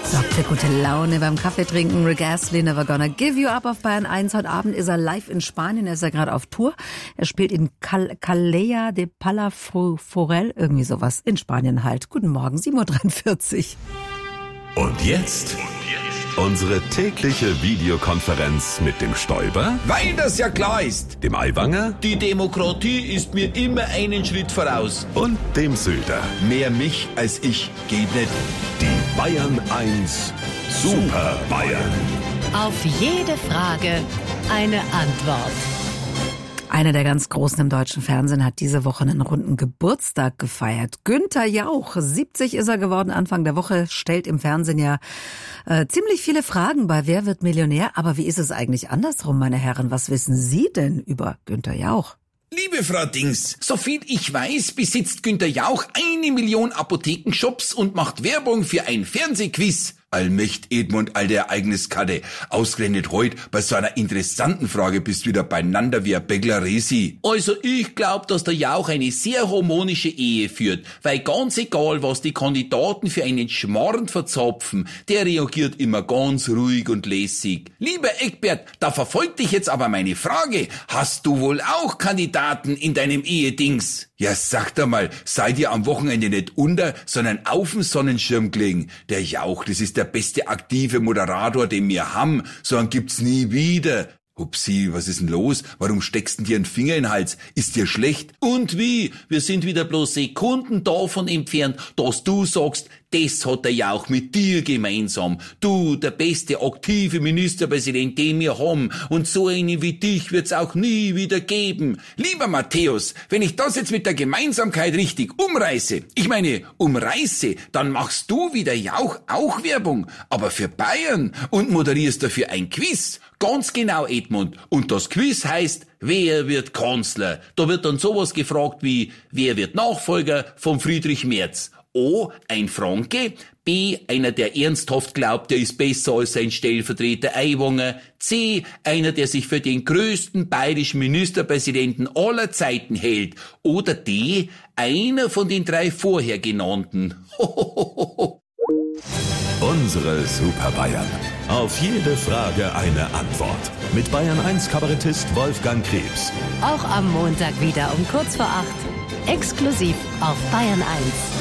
Sorgt für gute Laune beim Kaffeetrinken. Rick Astley, Never Gonna Give You Up auf Bayern 1. Heute Abend ist er live in Spanien. Er ist ja gerade auf Tour. Er spielt in Calella de Palafrugell, irgendwie sowas, in Spanien halt. Guten Morgen, 7.43 Uhr. Und jetzt unsere tägliche Videokonferenz mit dem Stoiber, weil das ja klar ist. dem Aiwanger Die Demokratie ist mir immer einen Schritt voraus. und dem Söder. Mehr mich als ich geht nicht. Die Bayern 1 Super Bayern. Auf jede Frage eine Antwort. Einer der ganz Großen im deutschen Fernsehen hat diese Woche einen runden Geburtstag gefeiert. Günther Jauch, 70 ist er geworden, Anfang der Woche, stellt im Fernsehen ja ziemlich viele Fragen bei Wer wird Millionär? Aber wie ist es eigentlich andersrum, meine Herren? Was wissen Sie denn über Günther Jauch? Liebe Frau Dings, soviel ich weiß, besitzt Günther Jauch 1 Million Apothekenshops und macht Werbung für ein Fernsehquiz. Allmächt Edmund, alte Ereigniskarte. Ausgerechnet heute bei so einer interessanten Frage bist wieder beieinander wie ein Bäckler Resi. Also ich glaub, dass der Jauch eine sehr harmonische Ehe führt, weil ganz egal, was die Kandidaten für einen Schmarrn verzapfen, der reagiert immer ganz ruhig und lässig. Lieber Eckbert, da verfolgt dich jetzt aber meine Frage. Hast du wohl auch Kandidaten in deinem Ehedings? Ja, sag doch mal, seid ihr am Wochenende nicht unter, sondern auf dem Sonnenschirm gelegen? Der Jauch, das ist der beste aktive Moderator, den wir haben. So einen gibt's nie wieder. Hupsi, was ist denn los? Warum steckst denn dir einen Finger in den Hals? Ist dir schlecht? Und wie? Wir sind wieder bloß Sekunden davon entfernt, dass du sagst, das hat der Jauch mit dir gemeinsam. Du, der beste aktive Ministerpräsident, den wir haben. Und so einen wie dich wird's auch nie wieder geben. Lieber Matthäus, wenn ich das jetzt mit der Gemeinsamkeit richtig umreiße, dann machst du wie der Jauch auch Werbung. Aber für Bayern und moderierst dafür ein Quiz. Ganz genau, Edmund. Und das Quiz heißt, wer wird Kanzler? Da wird dann sowas gefragt wie, wer wird Nachfolger von Friedrich Merz? O, ein Franke. B, einer, der ernsthaft glaubt, der ist besser als sein Stellvertreter Aiwanger. C, einer, der sich für den größten bayerischen Ministerpräsidenten aller Zeiten hält. Oder D, einer von den 3 vorher genannten. Unsere Super Bayern. Auf jede Frage eine Antwort. Mit Bayern 1 Kabarettist Wolfgang Krebs. Auch am Montag wieder um kurz vor 8. Exklusiv auf Bayern 1.